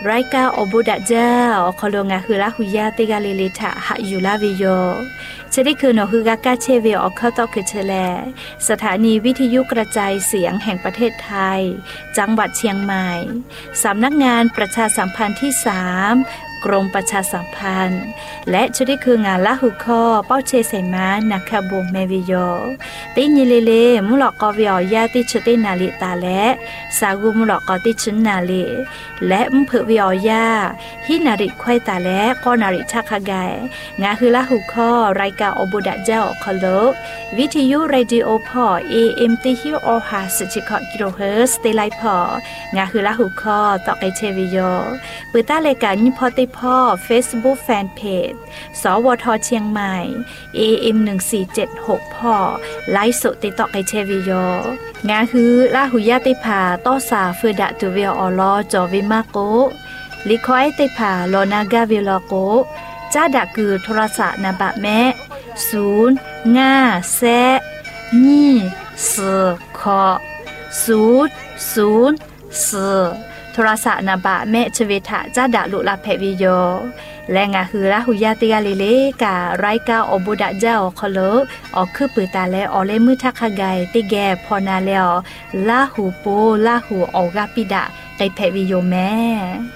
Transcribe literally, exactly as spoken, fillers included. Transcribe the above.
รายการอบุดะเจ้าคอลงาคือละหุยาติกาลิลิทะหะอยู่ลาวิโยจะได้คือนอคือกากาเชเวอเข้าตอกคือเชแลสถานีวิทยุกระจายเสียงแห่งประเทศไทยจังหวัดเชียงใหม่สำนักงานประชาสัมพันธ์ที่สามกรมประชาสัมพันธ์และชุดที่คืองานละหุข้อเป้าเชเสมานักขบวงเมวิโยติญิเลเลมุหลอกกอวิอยาติชุดตินาลิตาและสากุมุหลอกกอติชุนนาลิและมเผวิอยาฮินาริควายตาและกอนาริชักขกายงาคือละหุข้อรายการอบุดะเจ้าคอลวิทยุเรดิโอพอ เอ เอ็ม ติฮิโอฮาสจิคกิโลเฮิร์ตเตไลพองาคือละหุข้อตอกไอเชวิโยปือตาเลกานิพอติพ่อ Facebook Fanpage สวทเชียงใหม่ เอ เอ็ม หนึ่งสี่เจ็ดหก พ่อไลฟ์สดติดต่อไอเชวิโยงาคือลาหุยาติภาต้อสาฟืดะตุเวออลอจอวิมาโกลิคอยติภาโลนากาเวลโกจ้าดะคือโทรศัพท์นาบะแม่ศูนย์ง่าแซนี่เสขอศูนย์ศูนย์เสโทรศัพท์นาบะแม่ชเวทะจ้าดะลุลาเพวิโยและงาคือละหุยาติกาเลเลการายกาอบุดะเจ้าคอลออกคือปือตาและออเลมือทักขกายติแกพอนาแล้วลาหูโปลาหูออกาปิดะไกเพวิโยแม่